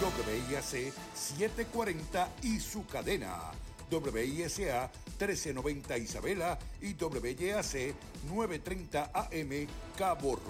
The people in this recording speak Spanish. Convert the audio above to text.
WIAC 740 y su cadena. WISA 1390 Isabela y WYAC 930 AM Cabo Rojo.